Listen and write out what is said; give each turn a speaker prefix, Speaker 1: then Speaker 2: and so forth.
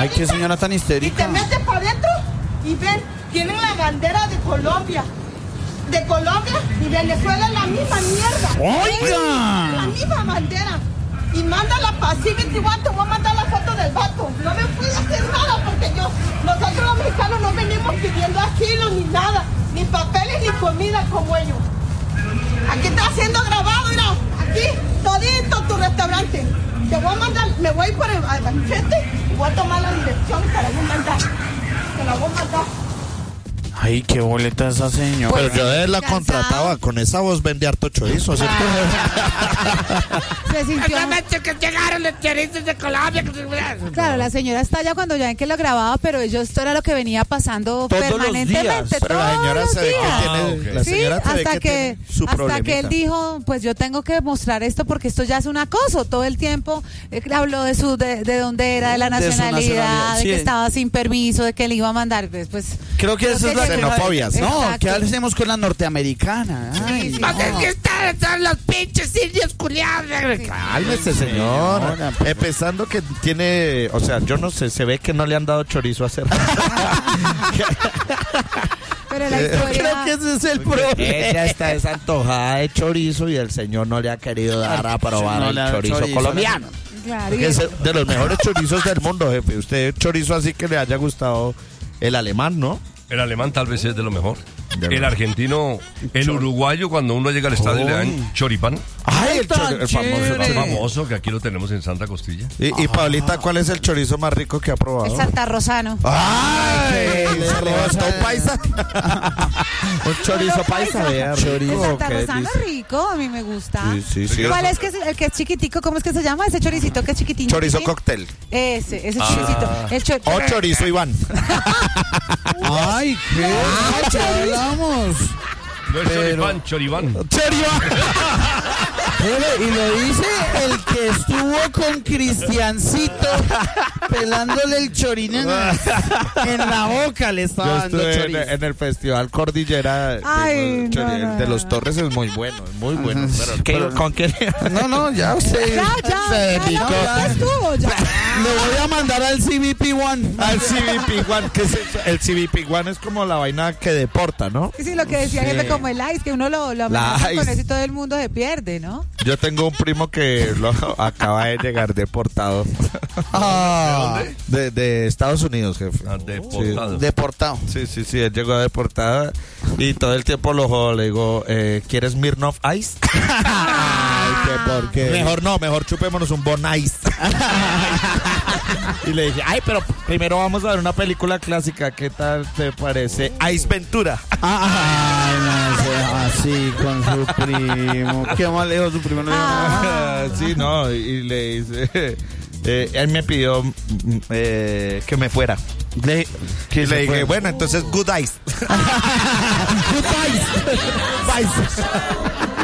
Speaker 1: Ay, qué señora tan
Speaker 2: Y
Speaker 1: histérica.
Speaker 2: te metes para adentro y ven, tienen la bandera de Colombia. De Colombia y Venezuela es la misma mierda.
Speaker 1: ¡Oiga!
Speaker 2: La misma bandera. Y mándala para Civity One, te voy a mandar la foto del vato. No me puede hacer nada porque nosotros los mexicanos no venimos pidiendo asilo ni nada, ni papeles ni comida como ellos. Aquí está siendo grabado, mira, aquí, todito tu restaurante. Te voy a mandar, me voy por el frente y voy a tomar la dirección y te la voy a mandar. Te la voy a mandar.
Speaker 1: Ay, qué boleta esa señora.
Speaker 3: Pero yo de la
Speaker 4: Cansado.
Speaker 3: contrataba, con esa voz vende harto chorizo, ¿cierto?
Speaker 4: Se sintió...
Speaker 5: que llegaron los chorizos de Colombia.
Speaker 4: Claro, la señora está ya cuando ya ven que lo grababa, pero esto era lo que venía pasando
Speaker 1: Todos los
Speaker 4: permanentemente.
Speaker 1: días.
Speaker 3: Pero la
Speaker 4: todos
Speaker 3: señora
Speaker 4: los
Speaker 3: se ve que
Speaker 4: días.
Speaker 3: tiene, la
Speaker 4: Sí,
Speaker 3: señora se ve
Speaker 4: hasta
Speaker 3: que tiene su
Speaker 4: hasta
Speaker 3: problemita.
Speaker 4: que él dijo, pues yo tengo que mostrar esto porque esto ya es un acoso. Todo el tiempo habló de dónde era, de la
Speaker 1: De su
Speaker 4: nacionalidad,
Speaker 1: nacionalidad,
Speaker 4: de
Speaker 1: sí.
Speaker 4: que estaba sin permiso, de que le iba a mandar. Después,
Speaker 1: Creo que eso es la
Speaker 3: xenofobia, ¿sí?
Speaker 1: No,
Speaker 4: Exacto.
Speaker 1: ¿qué hacemos con la norteamericana? Ay,
Speaker 4: sí.
Speaker 1: no.
Speaker 5: Pues es que están los pinches indios culiados.
Speaker 3: Cálmese, señor.
Speaker 1: Señora,
Speaker 3: Pensando que tiene, o sea, yo no sé, se ve que no le han dado chorizo a hacer.
Speaker 4: pero la historia...
Speaker 1: Creo que ese es el problema.
Speaker 3: Ella está desantojada de chorizo y el señor no le ha querido dar a probar
Speaker 1: No
Speaker 3: el
Speaker 1: le ha dado
Speaker 3: chorizo
Speaker 1: chorizo.
Speaker 3: colombiano.
Speaker 4: Claro, y
Speaker 3: Que es de los mejores chorizos del mundo, jefe. Usted chorizo así que le haya gustado el alemán, ¿no?
Speaker 6: El alemán tal vez es de lo mejor.
Speaker 3: De
Speaker 6: El
Speaker 3: verdad.
Speaker 6: argentino, el uruguayo, cuando uno llega al estadio le dan choripán.
Speaker 3: Ay, el,
Speaker 1: tan
Speaker 3: el famoso.
Speaker 1: chévere.
Speaker 6: El famoso, que aquí lo tenemos en Santa Costilla.
Speaker 3: Y Paulita, ¿cuál es el chorizo más rico que ha probado?
Speaker 4: es Santa Rosano.
Speaker 3: ¡Ay!
Speaker 1: Ay,
Speaker 3: Se levantó un paisa. Un chorizo paisa, vea,
Speaker 4: El
Speaker 3: rico.
Speaker 4: Santa
Speaker 3: ¿qué
Speaker 4: Rosano
Speaker 3: dice?
Speaker 4: es rico, a mí me gusta.
Speaker 3: Sí, sí, sí.
Speaker 4: ¿Cuál es el que es chiquitico? ¿Cómo es que se llama? Ese choricito que es chiquitín.
Speaker 3: Chorizo
Speaker 4: chiquitín.
Speaker 3: cóctel.
Speaker 4: Ese choricito.
Speaker 3: O chorizo Iván.
Speaker 1: Ay, ¿qué? ¿Qué hablamos?
Speaker 6: No es choripán, choribán.
Speaker 1: Y lo dice el que estuvo con Cristiancito pelándole el chorín en la boca, le estaba
Speaker 3: Yo
Speaker 1: dando
Speaker 3: estuve
Speaker 1: chorizo.
Speaker 3: en el festival Cordillera.
Speaker 4: Ay, no,
Speaker 3: el de los Torres es muy bueno, muy bueno. Pero, ¿con qué?
Speaker 1: No, ya usted
Speaker 4: Ya,
Speaker 1: se dedicó.
Speaker 4: ya estuvo, ya.
Speaker 1: Le voy a mandar al CBP One.
Speaker 3: Al CBP One, que es eso? El CBP One es como la vaina que deporta, ¿no?
Speaker 4: Sí, lo que decía
Speaker 1: Sí.
Speaker 4: jefe, como el ice, que uno lo amenaza
Speaker 3: ice.
Speaker 4: con eso y todo el mundo se pierde, ¿no?
Speaker 3: Yo tengo un primo que lo acaba de llegar deportado. De Estados Unidos, jefe.
Speaker 6: Ah, deportado.
Speaker 1: Deportado.
Speaker 3: Sí, él llegó deportado y todo el tiempo lo jodo, le digo, ¿quieres Smirnoff Ice?
Speaker 1: Ay, qué porquería.
Speaker 3: Mejor chupémonos un Bon Ice. Y le dije, ay, pero primero vamos a ver una película clásica, ¿qué tal te parece? Ice Ventura.
Speaker 1: Ay, no sea así con su primo. Qué mal lejos su primo.
Speaker 3: Sí, no, y le dice, él me pidió que me fuera. Y le dije, bueno, entonces good ice.
Speaker 1: Good ice.
Speaker 3: Ice.